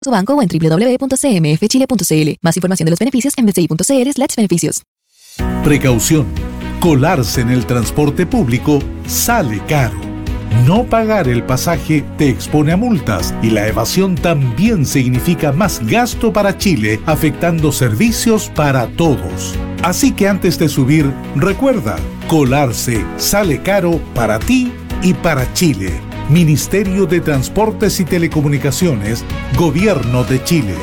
su banco o en www.cmfchile.cl. Más información de los beneficios en bci.cl/beneficios. Precaución. Colarse en el transporte público sale caro. No pagar el pasaje te expone a multas y la evasión también significa más gasto para Chile, afectando servicios para todos. Así que antes de subir, recuerda, colarse sale caro para ti y para Chile. Ministerio de Transportes y Telecomunicaciones, Gobierno de Chile.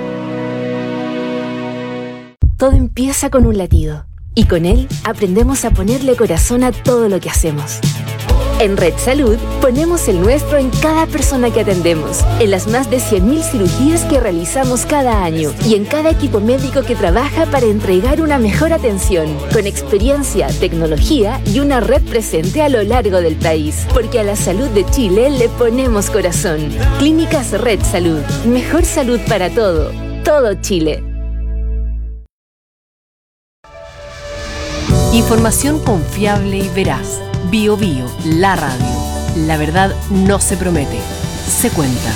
Todo empieza con un latido y con él aprendemos a ponerle corazón a todo lo que hacemos. En Red Salud ponemos el nuestro en cada persona que atendemos, en las más de 100.000 cirugías que realizamos cada año y en cada equipo médico que trabaja para entregar una mejor atención, con experiencia, tecnología y una red presente a lo largo del país. Porque a la salud de Chile le ponemos corazón. Clínicas Red Salud. Mejor salud para todo. Todo Chile. Información confiable y veraz. Bio Bio, la radio. La verdad no se promete, se cuenta.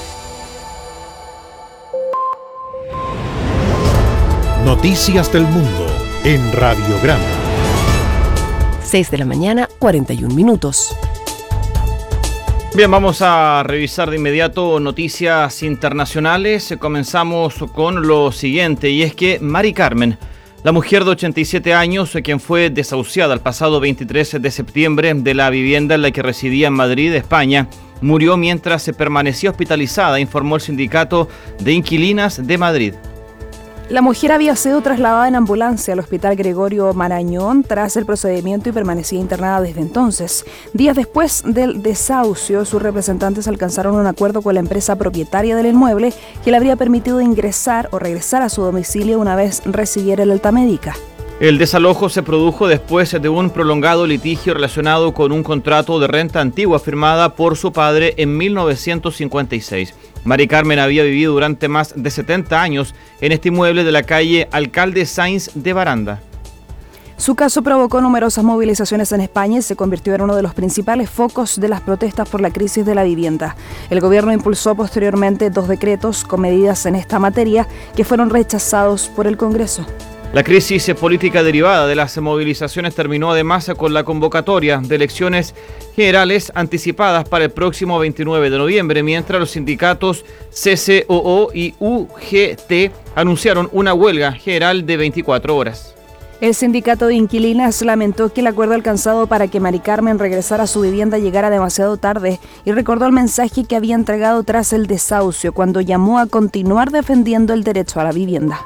Noticias del mundo en Radiograma. 6 de la mañana, 41 minutos. Bien, vamos a revisar de inmediato noticias internacionales. Comenzamos con lo siguiente, y es que Mari Carmen, la mujer de 87 años, quien fue desahuciada el pasado 23 de septiembre de la vivienda en la que residía en Madrid, España, murió mientras se permanecía hospitalizada, informó el Sindicato de Inquilinas de Madrid. La mujer había sido trasladada en ambulancia al Hospital Gregorio Marañón tras el procedimiento y permanecía internada desde entonces. Días después del desahucio, sus representantes alcanzaron un acuerdo con la empresa propietaria del inmueble que le habría permitido ingresar o regresar a su domicilio una vez recibiera el alta médica. El desalojo se produjo después de un prolongado litigio relacionado con un contrato de renta antigua firmada por su padre en 1956. Mari Carmen había vivido durante más de 70 años en este inmueble de la calle Alcalde Sáinz de Baranda. Su caso provocó numerosas movilizaciones en España y se convirtió en uno de los principales focos de las protestas por la crisis de la vivienda. El gobierno impulsó posteriormente 2 decretos con medidas en esta materia que fueron rechazados por el Congreso. La crisis política derivada de las movilizaciones terminó además con la convocatoria de elecciones generales anticipadas para el próximo 29 de noviembre, mientras los sindicatos CCOO y UGT anunciaron una huelga general de 24 horas. El sindicato de inquilinas lamentó que el acuerdo alcanzado para que Mari Carmen regresara a su vivienda llegara demasiado tarde y recordó el mensaje que había entregado tras el desahucio cuando llamó a continuar defendiendo el derecho a la vivienda.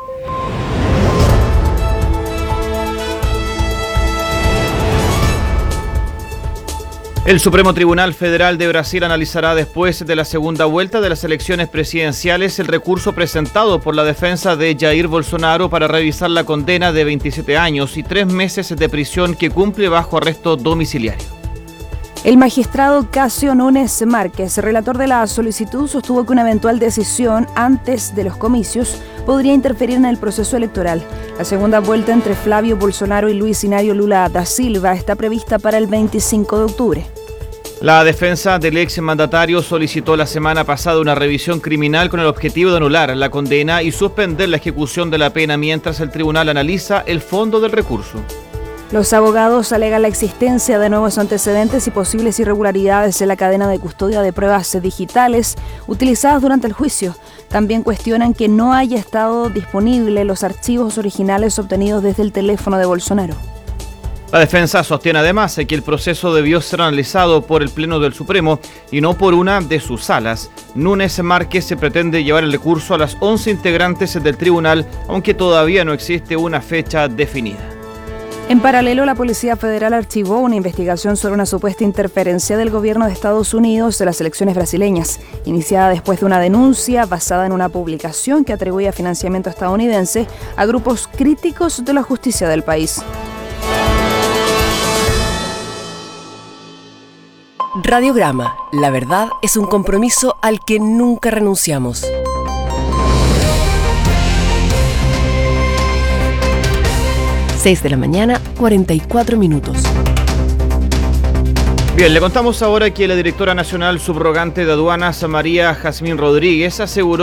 El Supremo Tribunal Federal de Brasil analizará después de la segunda vuelta de las elecciones presidenciales el recurso presentado por la defensa de Jair Bolsonaro para revisar la condena de 27 años y 3 meses de prisión que cumple bajo arresto domiciliario. El magistrado Casio Núñez Márquez, relator de la solicitud, sostuvo que una eventual decisión antes de los comicios podría interferir en el proceso electoral. La segunda vuelta entre Flavio Bolsonaro y Luis Inácio Lula da Silva está prevista para el 25 de octubre. La defensa del ex mandatario solicitó la semana pasada una revisión criminal con el objetivo de anular la condena y suspender la ejecución de la pena mientras el tribunal analiza el fondo del recurso. Los abogados alegan la existencia de nuevos antecedentes y posibles irregularidades en la cadena de custodia de pruebas digitales utilizadas durante el juicio. También cuestionan que no haya estado disponible los archivos originales obtenidos desde el teléfono de Bolsonaro. La defensa sostiene además que el proceso debió ser analizado por el Pleno del Supremo y no por una de sus salas. Núñez Márquez se pretende llevar el recurso a las 11 integrantes del tribunal, aunque todavía no existe una fecha definida. En paralelo, la Policía Federal archivó una investigación sobre una supuesta interferencia del gobierno de Estados Unidos en las elecciones brasileñas, iniciada después de una denuncia basada en una publicación que atribuía financiamiento estadounidense a grupos críticos de la justicia del país. Radiograma, la verdad es un compromiso al que nunca renunciamos. Seis de la mañana, 44 minutos. Bien, le contamos ahora que la directora nacional subrogante de aduanas, María Jazmín Rodríguez, aseguró